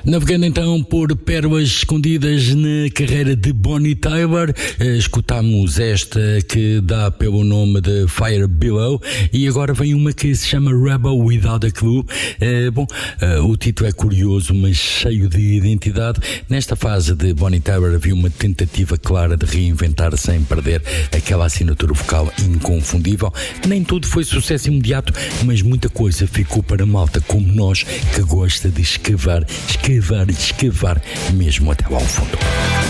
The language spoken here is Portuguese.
Navegando então por pérolas escondidas na carreira de Bonnie Tyler, escutamos esta que dá pelo nome de Fire Below e agora vem uma que se chama Rebel Without a Clue. O título é curioso, mas cheio de identidade. Nesta fase de Bonnie Tyler havia uma tentativa clara de reinventar sem perder aquela assinatura vocal inconfundível. Nem tudo foi sucesso imediato, mas muita coisa ficou para malta como nós, que gosta de escavar mesmo até lá ao fundo.